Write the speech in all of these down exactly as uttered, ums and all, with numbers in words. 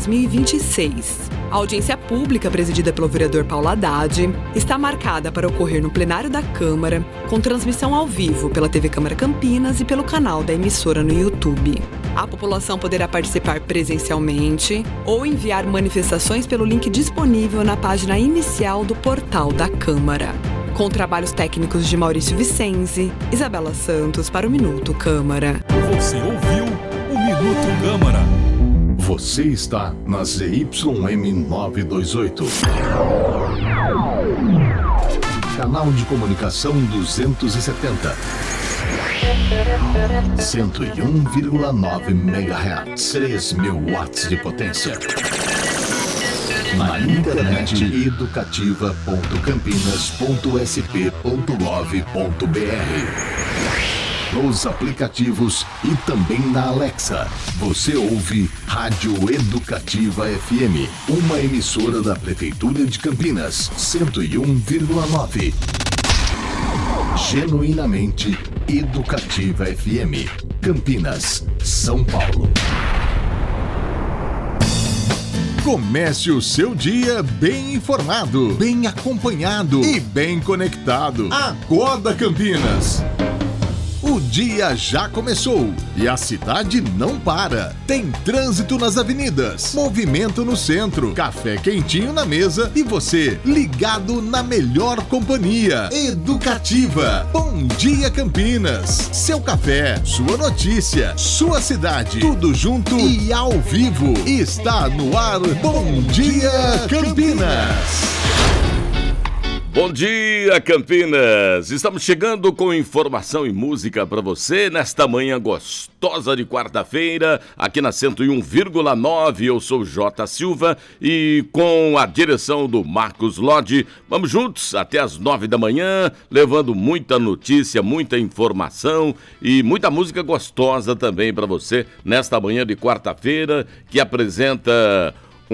dois mil e vinte e seis. A audiência pública, presidida pelo vereador Paulo Haddad, está marcada para ocorrer no plenário da Câmara, com transmissão ao vivo pela T V Câmara Campinas e pelo canal da emissora no YouTube. A população poderá participar presencialmente ou enviar manifestações pelo link disponível na página inicial do portal da Câmara. Com trabalhos técnicos de Maurício Vicenzi, Isabela Santos para o Minuto Câmara. Você ouviu o Minuto Câmara. Você está na Z Y M novecentos e vinte e oito. Canal de comunicação duzentos e setenta. cento e um vírgula nove megahertz. três mil watts de potência. Na internet educativa ponto campinas ponto s p ponto gov ponto b r. Nos aplicativos e também na Alexa. Você ouve Rádio Educativa F M, uma emissora da Prefeitura de Campinas, cento e um vírgula nove. Genuinamente Educativa F M, Campinas, São Paulo. Comece o seu dia bem informado, bem acompanhado e bem conectado. Acorda, Campinas! O dia já começou e a cidade não para. Tem trânsito nas avenidas, movimento no centro, café quentinho na mesa e você ligado na melhor companhia. Educativa. Bom dia, Campinas. Seu café, sua notícia, sua cidade, tudo junto e ao vivo. Está no ar. Bom dia, Campinas. Bom dia, Campinas! Estamos chegando com informação e música para você nesta manhã gostosa de quarta-feira, aqui na cento e um vírgula nove. Eu sou J. Silva e com a direção do Marcos Lodge, vamos juntos até as nove da manhã, levando muita notícia, muita informação e muita música gostosa também para você nesta manhã de quarta-feira, que apresenta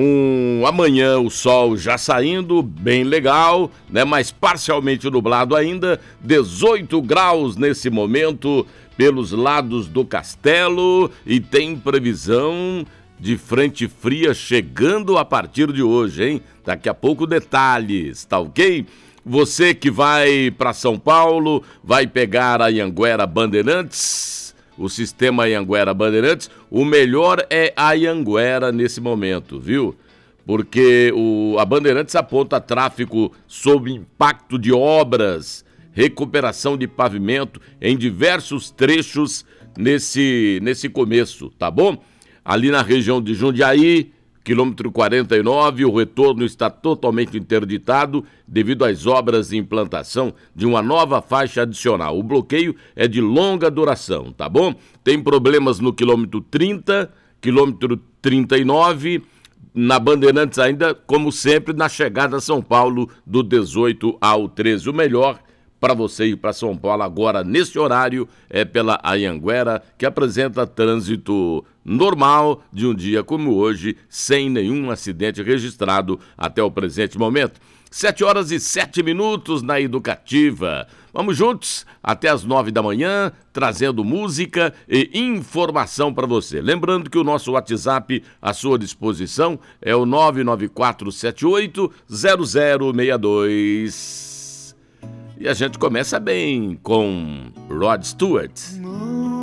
Um amanhã o sol já saindo, bem legal, né? Mas parcialmente nublado ainda, dezoito graus nesse momento pelos lados do Castelo e tem previsão de frente fria chegando a partir de hoje, hein? Daqui a pouco detalhes, tá ok? Você que vai para São Paulo, vai pegar a Anhanguera Bandeirantes, o sistema Anhanguera Bandeirantes, o melhor é a Anhanguera nesse momento, viu? Porque o, a Bandeirantes aponta tráfego sob impacto de obras, recuperação de pavimento em diversos trechos nesse, nesse começo, tá bom? Ali na região de Jundiaí, quilômetro quarenta e nove, o retorno está totalmente interditado devido às obras de implantação de uma nova faixa adicional. O bloqueio é de longa duração, tá bom? Tem problemas no quilômetro trinta, quilômetro trinta e nove, na Bandeirantes ainda, como sempre, na chegada a São Paulo do dezoito ao treze. O melhor para você ir para São Paulo agora, nesse horário, é pela Anhanguera, que apresenta trânsito normal de um dia como hoje, sem nenhum acidente registrado até o presente momento. Sete horas e sete minutos na Educativa. Vamos juntos até as nove da manhã, trazendo música e informação para você. Lembrando que o nosso WhatsApp à sua disposição é o nove nove quatro sete oito zero zero seis dois. E a gente começa bem com Rod Stewart.